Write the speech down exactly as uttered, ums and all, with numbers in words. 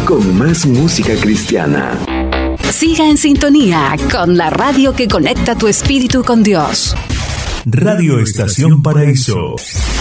con más música cristiana. Siga en sintonía con la radio que conecta tu espíritu con Dios. Radio Estación Paraíso.